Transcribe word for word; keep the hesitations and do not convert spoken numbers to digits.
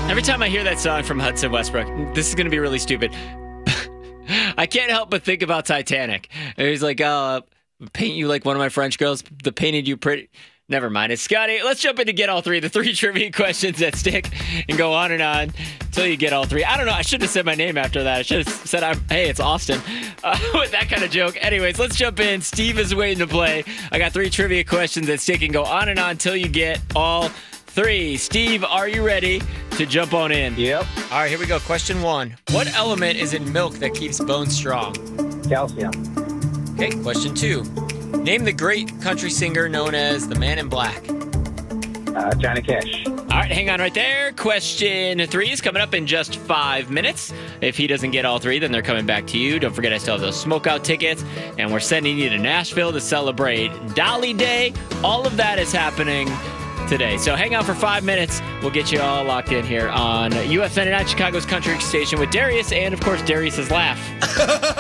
Every time I hear that song from Hudson Westbrook, this is going to be really stupid. I can't help but think about Titanic. And he's like, oh, paint you like one of my French girls that painted you pretty. Never mind. It's Scotty. Let's jump in to get all three. The three trivia questions that stick and go on and on until you get all three. I don't know. I should have said my name after that. I should have said, I'm, hey, it's Austin. Uh, with that kind of joke. Anyways, let's jump in. Steve is waiting to play. I got three trivia questions that stick and go on and on until you get all three. Steve, are you ready to jump on in? Yep. All right, here we go. Question one. What element is in milk that keeps bones strong? Calcium. Okay, question two. Name the great country singer known as the Man in Black. Uh, Johnny Cash. All right, hang on right there. Question three is coming up in just five minutes. If he doesn't get all three, then they're coming back to you. Don't forget, I still have those smokeout tickets, and we're sending you to Nashville to celebrate Dolly Day. All of that is happening today. So hang on for five minutes. We'll get you all locked in here on U F N ninety-nine, Chicago's country station with Darius and, of course, Darius's laugh.